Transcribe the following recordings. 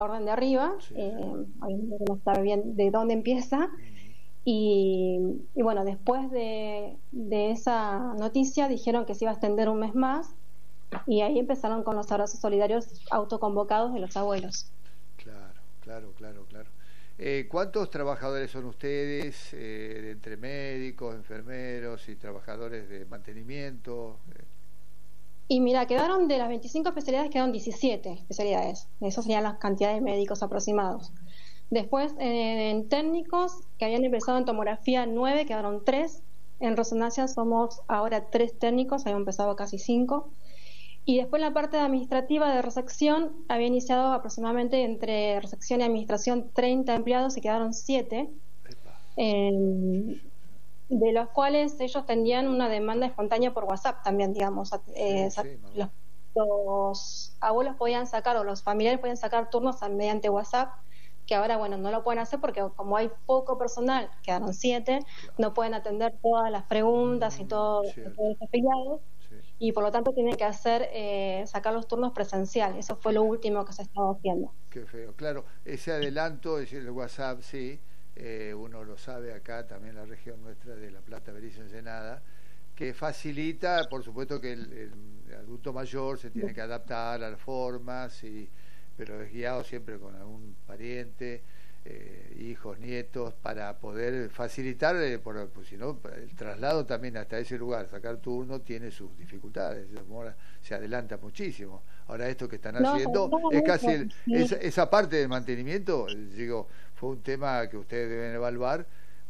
orden de arriba, sí, obviamente no sabe bien de dónde empieza, y bueno, después de esa noticia dijeron que se iba a extender un mes más, y ahí empezaron con los abrazos solidarios autoconvocados de los abuelos. claro, claro, claro, claro. ¿Cuántos trabajadores son ustedes, entre médicos, enfermeros y trabajadores de mantenimiento? Y mira, quedaron de las 25 especialidades, quedaron 17 especialidades. Esas serían las cantidades de médicos aproximados. Después, en técnicos, que habían empezado en tomografía 9, quedaron 3. En resonancia somos ahora 3 técnicos, habíamos empezado casi 5. Y después la parte administrativa de resección había iniciado aproximadamente entre resección y administración 30 empleados y quedaron 7. Epa, De los cuales ellos tenían una demanda espontánea por WhatsApp también, digamos. sí, sí, más Los, vale. los abuelos podían sacar, o los familiares podían sacar turnos mediante WhatsApp, que ahora, bueno, no lo pueden hacer porque como hay poco personal, quedaron 7, Claro. no pueden atender todas las preguntas y todo, Cierto, todos los afiliados, sí. y por lo tanto tienen que hacer, sacar los turnos presencial. Eso fue lo último que se estaba haciendo. Qué feo. Claro, ese adelanto, es decir, el WhatsApp, sí, uno lo sabe acá, también en la región nuestra de La Plata, Berizo, Ensenada, que facilita, por supuesto que el adulto mayor se tiene que adaptar a las formas, pero es guiado siempre con algún pariente, hijos, nietos, para poder facilitar, pues, si no, el traslado también hasta ese lugar, sacar turno, tiene sus dificultades, se adelanta muchísimo. Ahora esto que están No, haciendo no, es casi mucho, sí. esa parte del mantenimiento, digo, fue un tema que ustedes deben evaluar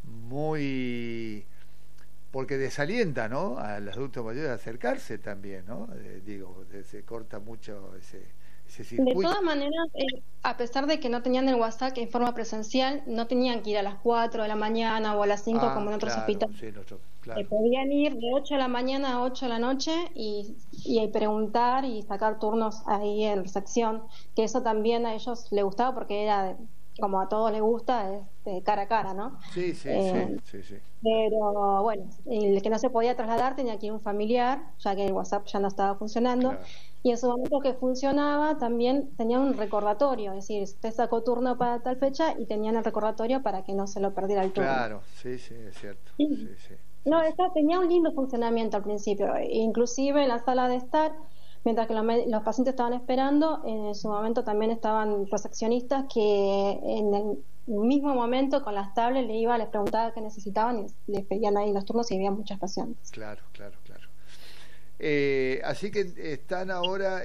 muy, porque desalienta, ¿no?, al adulto mayor a acercarse también, ¿no? Digo, se corta mucho ese De circuito. todas maneras, a pesar de que no tenían el WhatsApp en forma presencial, no tenían que ir a las 4 de la mañana o a las 5 como Ah, en otros claro, hospitales. sí, claro, Podían ir de 8 de la mañana a 8 de la noche y preguntar y sacar turnos ahí en recepción, que eso también a ellos les gustaba porque como a todos les gusta, es de cara a cara, ¿no? sí, sí, sí, Eh, sí, sí, pero bueno, el que no se podía trasladar tenía que ir un familiar, ya que el WhatsApp ya no estaba funcionando. claro, Y en su momento que funcionaba, también tenían un recordatorio, es decir, usted sacó turno para tal fecha y tenían el recordatorio para que no se lo perdiera el turno. claro, sí, sí, es cierto, sí, Sí. sí, sí, No, sí, tenía un lindo funcionamiento al principio, inclusive en la sala de estar, mientras que los pacientes estaban esperando, en su momento también estaban recepcionistas que en el mismo momento con las tablets les preguntaba qué necesitaban y les pedían ahí los turnos y había muchas pacientes. claro, claro, claro. Así que están ahora,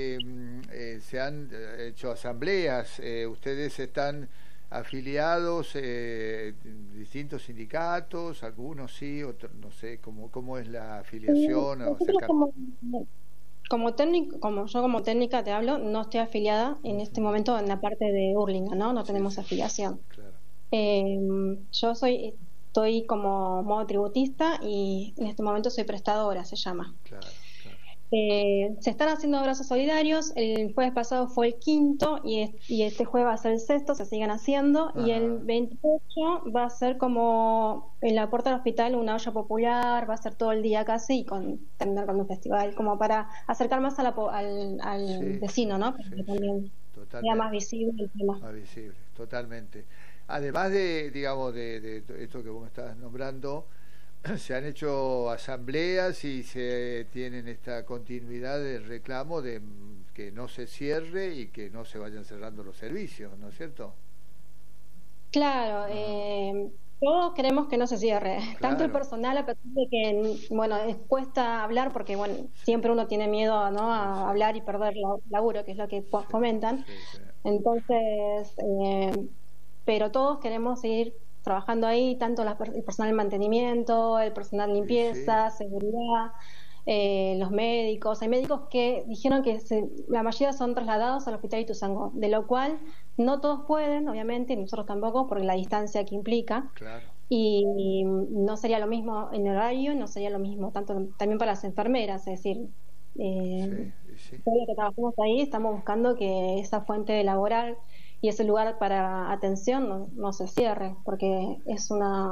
se han hecho asambleas, ustedes están afiliados, distintos sindicatos, algunos sí, otros no sé, cómo es la afiliación o Nosotros acercar. como técnico, como yo como técnica te hablo, no estoy afiliada en este Ujú. momento en la parte de Hurlingham, ¿no? No Sí, tenemos sí, afiliación. claro, Eh, yo estoy como modo tributista y en este momento soy prestadora, se llama. claro, claro. Se están haciendo abrazos solidarios, el jueves pasado fue el quinto y este jueves va a ser el sexto, se siguen haciendo, y el Ajá, 28 va a ser como en la puerta del hospital una olla popular, va a ser todo el día casi y terminar con un festival, como para acercar más al sí, vecino, sí, ¿no? Para sí, que sí, también sea más totalmente. visible el tema. Más visible, totalmente. Además de, digamos, de esto que vos me estabas nombrando, se han hecho asambleas y se tienen esta continuidad del reclamo de que no se cierre y que no se vayan cerrando los servicios, ¿no es cierto? Claro, Ajá, todos queremos que no se cierre, tanto el claro, personal, a pesar de que, bueno, cuesta hablar porque, bueno, sí, siempre uno tiene miedo, ¿no?, sí, a sí, hablar y perder laburo, que es lo que sí, fomentan. sí, sí, Entonces, pero todos queremos seguir trabajando ahí, tanto el personal de mantenimiento, el personal de y sí, limpieza, seguridad, los médicos. Hay médicos que dijeron que la mayoría son trasladados al hospital Ituzaingó, de lo cual no todos pueden, obviamente, y nosotros tampoco, por la distancia que implica. claro, Y no sería lo mismo en horario, no sería lo mismo tanto también para las enfermeras, es decir, sí, eh, y sí, todos los que trabajamos ahí estamos buscando que esa fuente laboral y ese lugar para atención no se cierre, porque es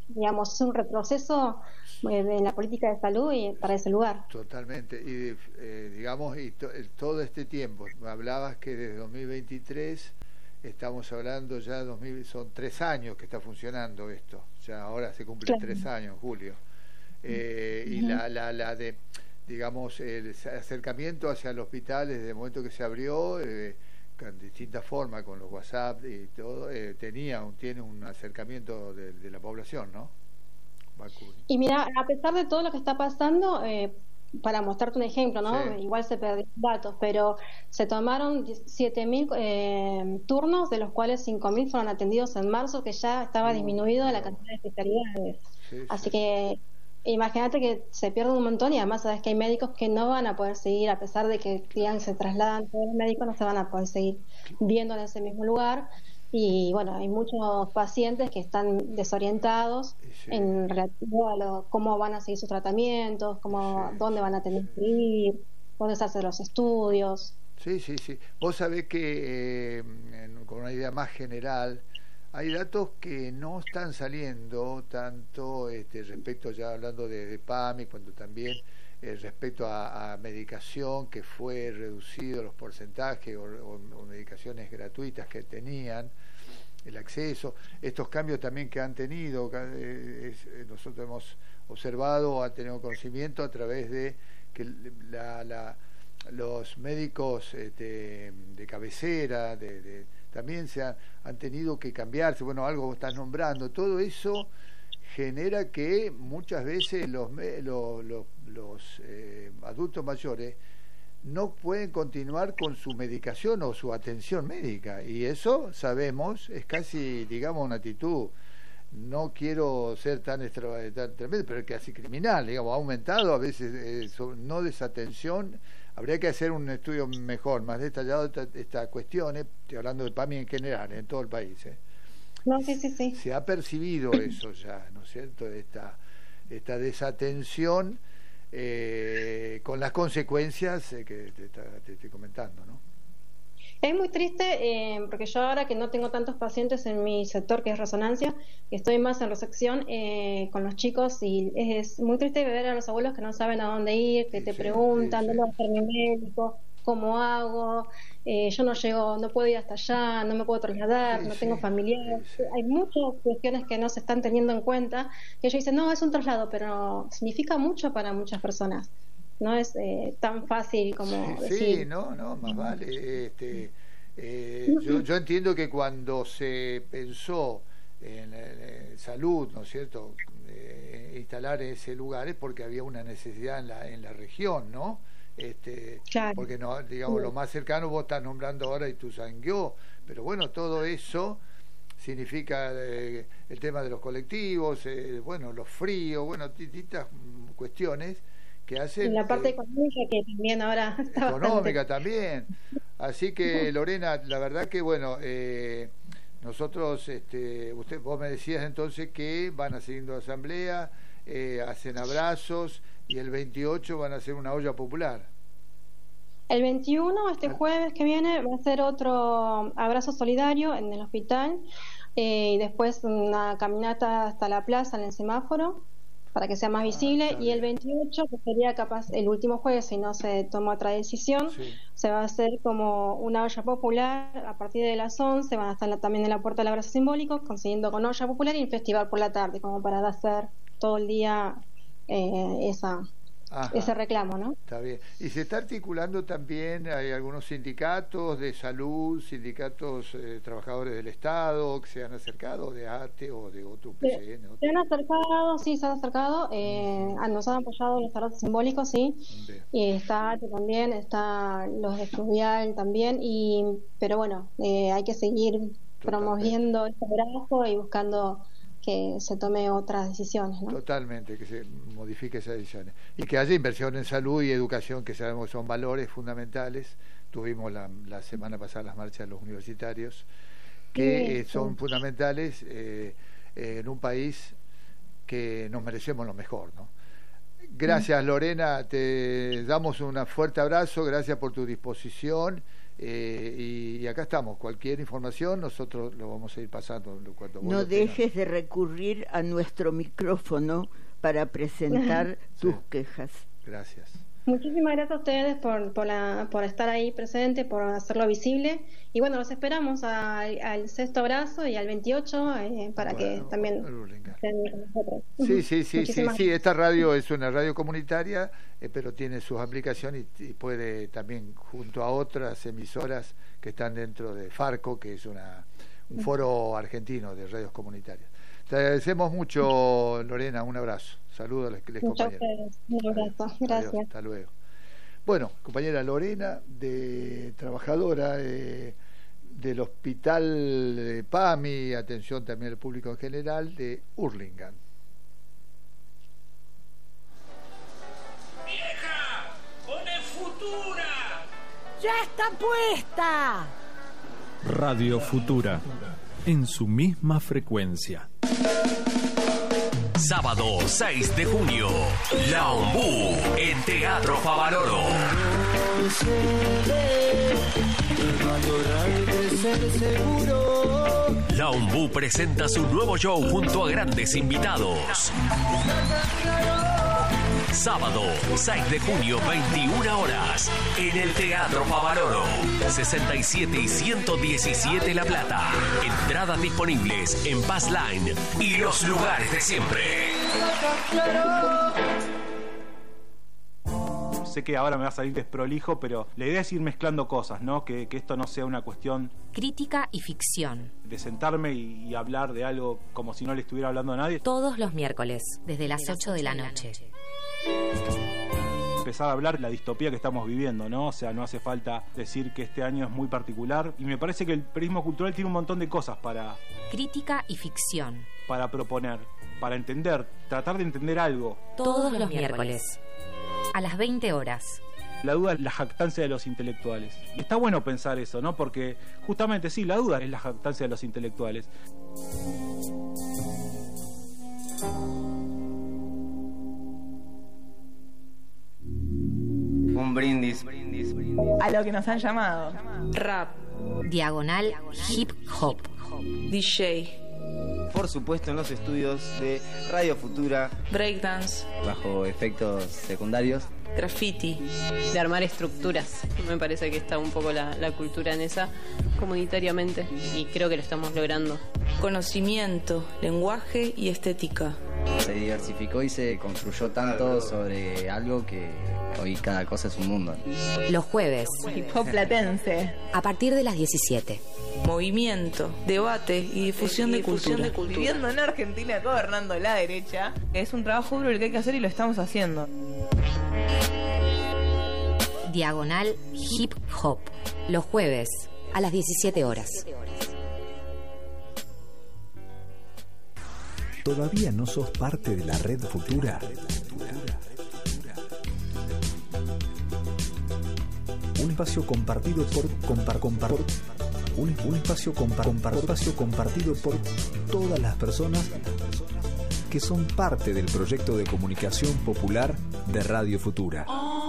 digamos, es un retroceso en la política de salud y para ese lugar. Totalmente. Y digamos, todo este tiempo, me hablabas que desde 2023 estamos hablando ya, son 3 años que está funcionando esto, ya ahora se cumplen Claro. 3 años, en julio. Y Ujú. la de, digamos, el acercamiento hacia el hospital desde el momento que se abrió, con distintas formas, con los WhatsApp y todo, tiene un acercamiento de la población, ¿no? Y mira, a pesar de todo lo que está pasando, para mostrarte un ejemplo, Sí. ¿no? Igual se perdieron datos, pero se tomaron 7.000 turnos, de los cuales 5.000 fueron atendidos en marzo, que ya estaba disminuido la Bravo. cantidad de especialidades. Sí, sí, Así sí. que imagínate que se pierde un montón y además sabes que hay médicos que no van a poder seguir, a pesar de que digan se trasladan todos los médicos, no se van a poder seguir viendo en ese mismo lugar. Y bueno, hay muchos pacientes que están desorientados Sí, en relativo a cómo van a seguir sus tratamientos, sí, dónde van a tener sí, que sí. ir, dónde se hacen los estudios. Sí, sí, sí. Vos sabés que con una idea más general, hay datos que no están saliendo tanto respecto, ya hablando de PAMI, cuando también respecto a medicación, que fue reducido los porcentajes o medicaciones gratuitas que tenían, el acceso, estos cambios también que han tenido, nosotros hemos observado o han tenido conocimiento a través de que los médicos de cabecera también han tenido que cambiarse, bueno, algo vos estás nombrando, todo eso genera que muchas veces los adultos mayores no pueden continuar con su medicación o su atención médica, y eso sabemos es casi, digamos, una actitud, no quiero ser tan tremendo, pero casi criminal, digamos, ha aumentado a veces, no desatención. Habría que hacer un estudio mejor, más detallado de esta cuestión, estoy hablando de PAMI en general, en todo el país. No, Y sí, sí, sí. se ha percibido eso ya, ¿no es cierto? Esta desatención, con las consecuencias que te estoy comentando, ¿no? Es muy triste porque yo ahora que no tengo tantos pacientes en mi sector, que es resonancia, que estoy más en resección con los chicos, y es muy triste ver a los abuelos que no saben a dónde ir, que Y te sí, y preguntan, sí, ¿dónde va a estar mi médico? ¿Cómo hago? Yo no llego, no puedo ir hasta allá, no me puedo trasladar, y no sí, tengo y familiares. sí. Hay muchas cuestiones que no se están teniendo en cuenta, que ellos dicen, no, es un traslado, pero significa mucho para muchas personas. No es tan fácil Sí, como sí, decir. no, no, más vale. Yo entiendo que cuando se pensó en salud, ¿no es cierto?, instalar ese lugar es porque había una necesidad en la región, ¿no? Claro. Porque no, digamos, lo más cercano vos estás nombrando ahora Ituzaingó, pero bueno, todo eso significa el tema de los colectivos, bueno, los fríos, bueno, distintas cuestiones que Y hacen la parte económica que también ahora está bastante. económica también. Así que Lorena, la verdad que bueno, nosotros, vos me decías entonces que van a seguir la asamblea, hacen abrazos y el 28 van a hacer una olla popular. El 21, este Al- jueves que viene, va a ser otro abrazo solidario en el hospital y después una caminata hasta la plaza en el semáforo para que sea más visible. Está Y el bien. 28, que sería capaz el último jueves, si no se toma otra decisión, Sí, se va a hacer como una olla popular a partir de las 11. Van a estar también en la puerta del abrazo simbólico, consiguiendo con olla popular y el festival por la tarde, como para hacer todo el día ese ajá. reclamo, ¿no? Está bien. Y se está articulando también, hay algunos sindicatos de salud, sindicatos trabajadores del Estado que se han acercado, de ATE o de otro PCN, Se otro. han acercado, sí, se han acercado, Ujú. nos han apoyado los abrazos simbólicos, sí, Bien, y está ATE también, está los de Fluvial también, pero bueno, hay que seguir totalmente. promoviendo este abrazo y buscando que se tome otras decisiones, ¿no? Totalmente, que se modifique esas decisiones. Y que haya inversión en salud y educación, que sabemos que son valores fundamentales. Tuvimos la semana pasada las marchas de los universitarios, que Sí, son sí. fundamentales en un país que nos merecemos lo mejor, ¿no? Mm. Gracias Lorena, te damos un fuerte abrazo, gracias por tu disposición Y acá estamos. Cualquier información nosotros lo vamos a ir pasando cuando vos no lo tengas. dejes de recurrir a nuestro micrófono para presentar tus quejas. Gracias. Muchísimas gracias a ustedes por estar ahí presente, por hacerlo visible. Y bueno, los esperamos al sexto abrazo y al 28 para que también estén con nosotros. Sí. Esta radio es una radio comunitaria, pero tiene sus aplicaciones y puede también, junto a otras emisoras que están dentro de Farco, que es un foro argentino de radios comunitarias. Te agradecemos mucho, Lorena. Un abrazo. Saludos a los compañeros. Un abrazo. Gracias. Adiós, hasta luego. Bueno, compañera Lorena, trabajadora del Hospital de PAMI, atención también al público en general, de Hurlingham. ¡Vieja! ¡Pone Futura! ¡Ya está puesta! Radio Futura, en su misma frecuencia. Sábado 6 de junio, La Ombú en Teatro Favaloro. La Ombú presenta su nuevo show junto a grandes invitados. Sábado 6 de junio, 21 horas, en el Teatro Favaloro, 67 y 117 La Plata. Entradas disponibles en Passline y los lugares de siempre. Sé que ahora me va a salir desprolijo, pero la idea es ir mezclando cosas, ¿no? Que esto no sea una cuestión... Crítica y ficción. De sentarme y hablar de algo como si no le estuviera hablando a nadie. Todos los miércoles, desde las 8 de la noche. Empezar a hablar de la distopía que estamos viviendo, ¿no? O sea, no hace falta decir que este año es muy particular. Y me parece que el periodismo cultural tiene un montón de cosas para... Crítica y ficción. Para proponer, para entender, tratar de entender algo. Todos los miércoles, a las 20 horas. La duda es la jactancia de los intelectuales. Y está bueno pensar eso, ¿no? Porque justamente sí, la duda es la jactancia de los intelectuales. Un brindis a lo que nos han llamado. Rap, diagonal, hip hop, DJ, por supuesto en los estudios de Radio Futura, breakdance, bajo efectos secundarios, graffiti, de armar estructuras. Me parece que está un poco la cultura en esa comunitariamente y creo que lo estamos logrando. conocimiento, lenguaje y estética. Se diversificó y se construyó tanto sobre algo que hoy cada cosa es un mundo. Los jueves, Hip hop platense, a partir de las 17. Movimiento, debate y difusión de cultura. Viviendo en Argentina, gobernando la derecha, es un trabajo duro el que hay que hacer y lo estamos haciendo. Diagonal hip hop, los jueves a las 17 horas. ¿Todavía no sos parte de la Red Futura? Un espacio compartido por un espacio compartido por todas las personas que son parte del proyecto de comunicación popular de Radio Futura.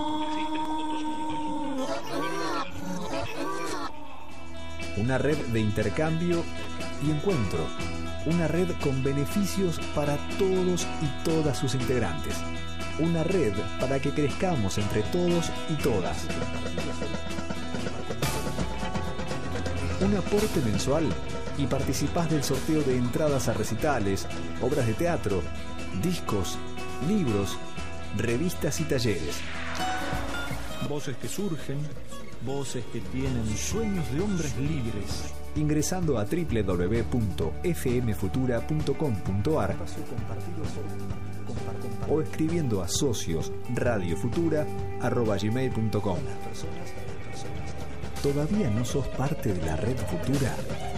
Una red de intercambio y encuentro. Una red con beneficios para todos y todas sus integrantes. Una red para que crezcamos entre todos y todas. Un aporte mensual y participás del sorteo de entradas a recitales, obras de teatro, discos, libros, revistas y talleres. Voces que surgen, voces que tienen sueños de hombres libres. Ingresando a www.fmfutura.com.ar o escribiendo a sociosradiofutura@gmail.com. ¿Todavía no sos parte de la Red Futura?